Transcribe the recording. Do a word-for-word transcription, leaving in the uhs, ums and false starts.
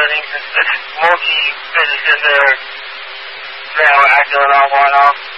buildings, multi businesses that are now acting all going off.